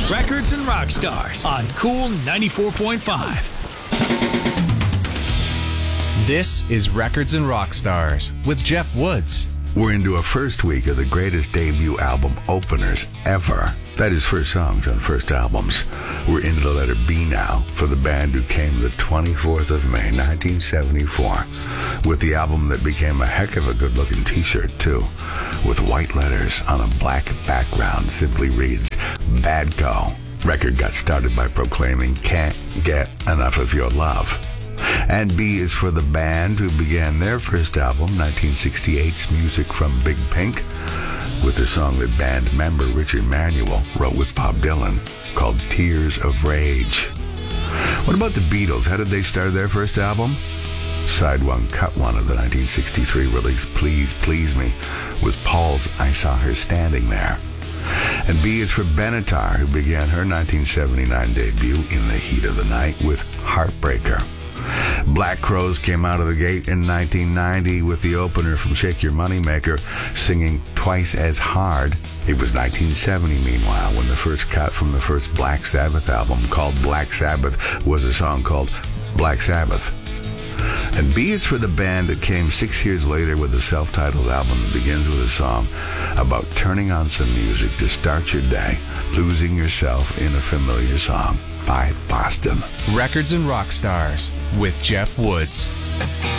Records and Rock Stars on Cool 94.5. This is Records and Rock Stars with Jeff Woods. We're into a first week of the greatest debut album openers ever. That is, first songs on first albums. We're into the letter B now for the band who came the 24th of May, 1974, with the album that became a heck of a good-looking t-shirt, too, with white letters on a black background. Simply reads, Badco. Record got started by proclaiming, can't get enough of your love. And B is for the band who began their first album, 1968's Music from Big Pink, with the song that band member Richard Manuel wrote with Bob Dylan, called Tears of Rage. What about the Beatles? How did they start their first album? Side 1, cut 1 of the 1963 release, Please Please Me, was Paul's I Saw Her Standing There. And B is for Benatar, who began her 1979 debut in the heat of the night with Heartbreaker. Black Crowes came out of the gate in 1990 with the opener from Shake Your Moneymaker singing Twice as Hard. It was 1970, meanwhile, when the first cut from the first Black Sabbath album, called Black Sabbath, was a song called Black Sabbath. And B is for the band that came 6 years later with a self-titled album that begins with a song about turning on some music to start your day, losing yourself in a familiar song by Boston. Records and Rock Stars with Jeff Woods.